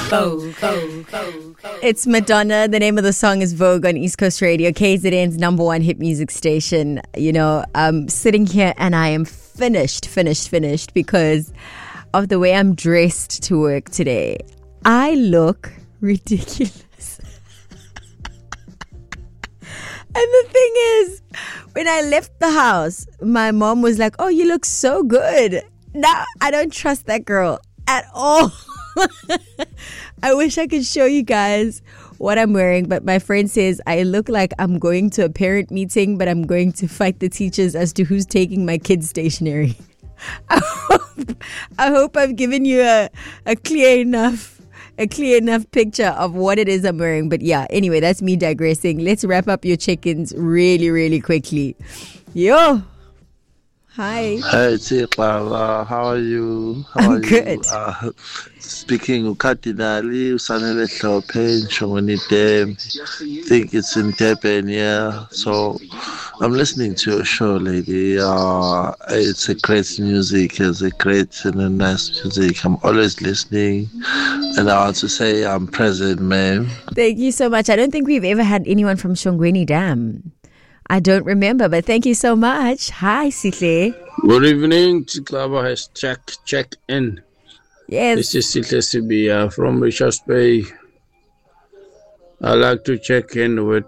It's Madonna. The name of the song is Vogue on East Coast Radio, KZN's #1 hit music station. You know, I'm sitting here and I am finished because of the way I'm dressed to work today. I look ridiculous. And the thing is, when I left the house, my mom was like, "Oh, you look so good." Now, I don't trust that girl at all. I wish I could show you guys what I'm wearing, but my friend says I look like I'm going to a parent meeting, but I'm going to fight the teachers as to who's taking my kids' stationery. I hope I've given you a clear enough picture of what it is I'm wearing. But yeah, anyway, that's me digressing. Let's wrap up your check-ins really, really quickly. Yo. Hi. Hey, Tsiqlava. How are you? I'm good. Speaking Ukadinali, Usanele Hlophe, Nshongweni Dam. Think it's in Durban, yeah. So I'm listening to your show, lady. It's a great music. It's a great and a nice music. I'm always listening. And I want to say I'm present, man. Thank you so much. I don't think we've ever had anyone from Nshongweni Dam. I don't remember, but thank you so much. Hi, Sihle. Good evening. Tsiqlava has check in. Yes. This is Sihle Sibi from Richards Bay. I like to check in with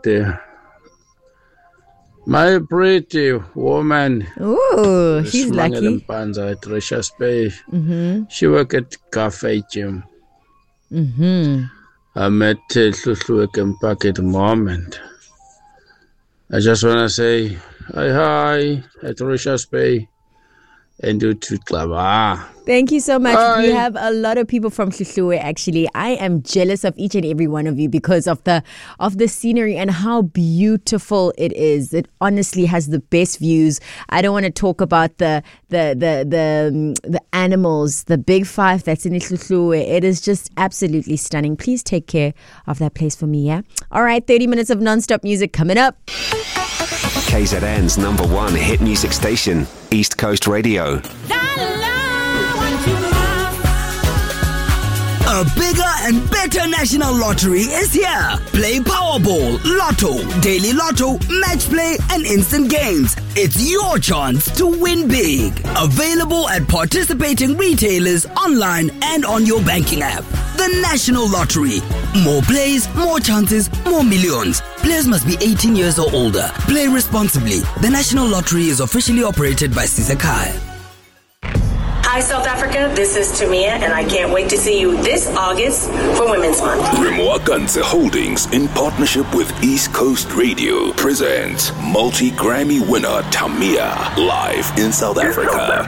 my pretty woman. Ooh, she's lucky. Panza at Richards Bay. Mm-hmm. She works at Cafe Gym. Mm-hmm. I met Hlutlu Kempak at the moment. I just want to say hi at Richards Bay and do Tsiqlava. Thank you so much. Hi. We have a lot of people from Hlutlu actually. I am jealous of each and every one of you because of the scenery and how beautiful it is. It honestly has the best views. I don't want to talk about the animals, the big five that's in Hlutlu. It is just absolutely stunning. Please take care of that place for me, yeah? All right, 30 minutes of non-stop music coming up. KZN's #1 hit music station, East Coast Radio. A bigger and better national lottery is here. Play Powerball, Lotto, Daily Lotto, Match Play, and Instant Games. It's your chance to win big. Available at participating retailers, online, and on your banking app. The National Lottery. More plays, more chances, more millions. Players must be 18 years or older. Play responsibly. The National Lottery is officially operated by Sizakai. Hi, South Africa. This is Tamia, and I can't wait to see you this August for Women's Month. Rimwakanse Holdings, in partnership with East Coast Radio, presents multi-Grammy winner Tamia live in South Africa.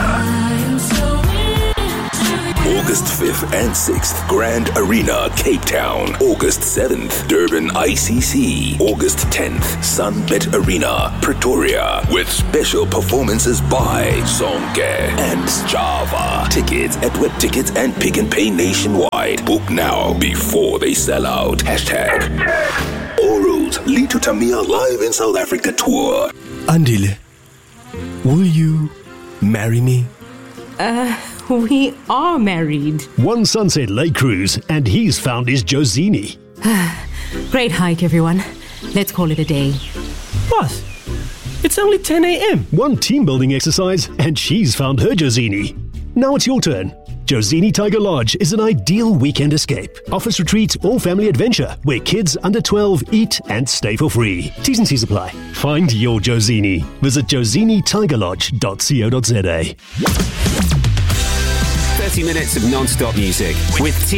August 5th and 6th, Grand Arena, Cape Town. August 7th, Durban ICC. August 10th, Sunbet Arena, Pretoria. With special performances by Zonke and Java. Tickets at Web Tickets and Pick and Pay nationwide. Book now before they sell out. Hashtag all roads lead to Tamia live in South Africa tour. Andile, will you marry me? We are married. One Sunset Lake cruise, and he's found his Josini. Great hike, everyone. Let's call it a day. What? It's only 10 a.m. One team building exercise, and she's found her Josini. Now it's your turn. Josini Tiger Lodge is an ideal weekend escape. Office retreat or family adventure where kids under 12 eat and stay for free. T's and C's apply. Find your Josini. Visit josinitigerlodge.co.za. 30 minutes of non-stop music with